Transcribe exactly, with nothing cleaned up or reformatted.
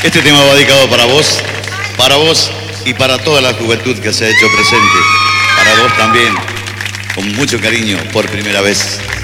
Este tema va dedicado para vos, para vos y para toda la juventud que se ha hecho presente. Para vos también, con mucho cariño, por primera vez.